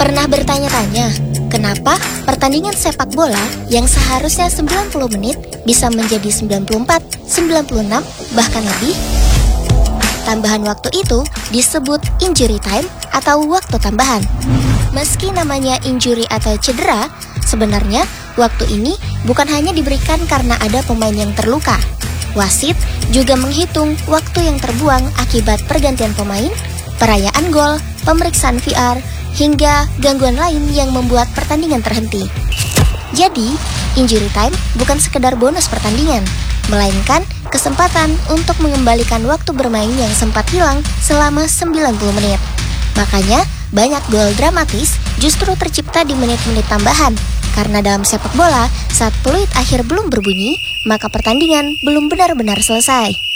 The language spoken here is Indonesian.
Pernah bertanya-tanya, kenapa pertandingan sepak bola yang seharusnya 90 menit bisa menjadi 94, 96, bahkan lebih? Tambahan waktu itu disebut injury time atau waktu tambahan. Meski namanya injury atau cedera, sebenarnya waktu ini bukan hanya diberikan karena ada pemain yang terluka. Wasit juga menghitung waktu yang terbuang akibat pergantian pemain, perayaan gol, pemeriksaan VR, hingga gangguan lain yang membuat pertandingan terhenti. Jadi, injury time bukan sekedar bonus pertandingan, melainkan kesempatan untuk mengembalikan waktu bermain yang sempat hilang selama 90 menit. Makanya, banyak gol dramatis justru tercipta di menit-menit tambahan. Karena dalam sepak bola, saat peluit akhir belum berbunyi, maka pertandingan belum benar-benar selesai.